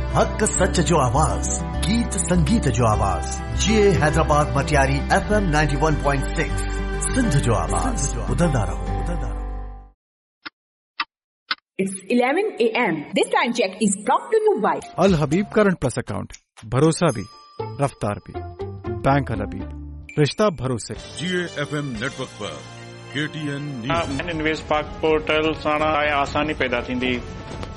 हक सच जो आवाज, गीत संगीत जो आवाज, ये हैदराबाद मटियारी FM 91.6 सिंध जो आवाज, बुलंदा रहो। It's 11 a.m. This time check is brought to you by Al Habib Current Plus Account. भरोसा भी, रफ्तार भी। बैंक अल हबीब, रिश्ता भरोसे। GAFM नेटवर्क पर KTN न्यूज़। इन्वेस्ट पाक पोर्टल सां आसानी पैदा थींदी।